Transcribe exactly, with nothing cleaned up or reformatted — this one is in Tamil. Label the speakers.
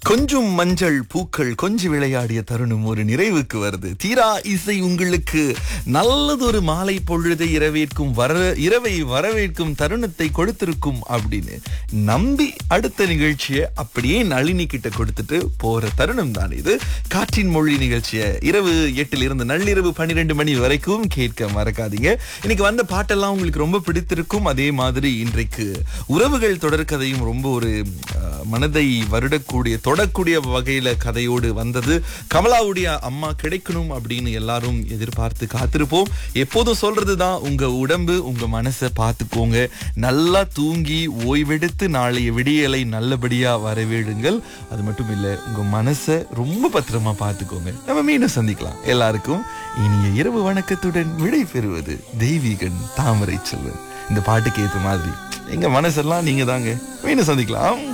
Speaker 1: கொஞ்சம் மஞ்சள் பூக்கள் கொஞ்சி விளையாடிய தருணம் ஒரு நிறைவுக்கு வருது. தீரா இசை உங்களுக்கு நல்லதொரு மாலை பொழுதை இரவேற்கும் வர இரவை வரவேற்கும் தருணத்தை கொடுத்திருக்கும் அப்படின்னு நம்பி அடுத்த நிகழ்ச்சியை அப்படியே நளினி கிட்ட கொடுத்துட்டு போற தருணம் தான் இது. காற்றின் மொழி நிகழ்ச்சியை இரவு எட்டில் இருந்து நள்ளிரவு பன்னிரெண்டு மணி வரைக்கும் கேட்க மறக்காதீங்க. இன்னைக்கு வந்த பாட்டெல்லாம் உங்களுக்கு ரொம்ப பிடித்திருக்கும். அதே மாதிரி இன்றைக்கு உறவுகள் தொடர்கதையும் ரொம்ப ஒரு அஹ், மனதை வருடக்கூடிய தொடக்கூடிய வகையில கதையோடு வந்தது. கமலாவுடைய அம்மா கிடைக்கணும் அப்படின்னு எல்லாரும் எதிர்பார்த்து காத்திருப்போம். எப்போதும் சொல்றதுதான், உங்க உடம்பு உங்க மனசை பார்த்துக்கோங்க. நல்லா தூங்கி ஓய்வெடுத்து நாளைய விடியலை நல்லபடியா வரவேடுங்கள். அது மட்டும் இல்ல, உங்க மனசை ரொம்ப பத்திரமா பார்த்துக்கோங்க. நம்ம மீண்டும் சந்திக்கலாம். எல்லாருக்கும் இனிய இரவு வணக்கத்துடன் விடை பெறுவது தெய்வீகன் தாமரை செல்வன். இந்த பாட்டுக்கு ஏத்த மாதிரி எங்க மனசெல்லாம் நீங்க தாங்க. மீண்டும் சந்திக்கலாம்.